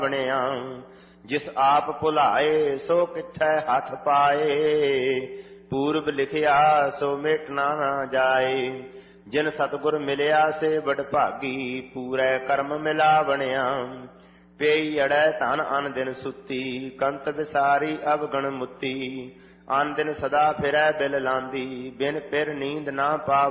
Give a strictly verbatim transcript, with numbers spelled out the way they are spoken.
ਬਣਿਆ। ਜਿਸ ਆਪ ਭੁਲਾਏ ਸੋ ਕਿੱਥੈ ਹੱਥ ਪਾਏ, ਪੂਰਬ ਲਿਖਿਆ ਸੋ ਮਿਟ ਨਾ ਜਾਏ। ਜਿਨ ਸਤਿਗੁਰ ਮਿਲਿਆ ਸੇ ਵਡ ਭਾਗੀ, ਪੂਰੇ ਕਰਮ ਮਿਲਾ ਬਣਿਆ। ਪੇਈ ਅੜੈ ਧਨ ਅਨ ਦਿਨ ਸੁੱਤੀ, ਕੰਤ ਵਿਸਾਰੀ ਅਵਗਣ ਮੁੱਤੀ। ਅਨ ਦਿਨ ਸਦਾ ਫਿਰੈ ਬਿਲ ਲਾਂਦੀ, ਬਿਨ ਫਿਰ ਨੀਂਦ ਨਾ ਪਾਵ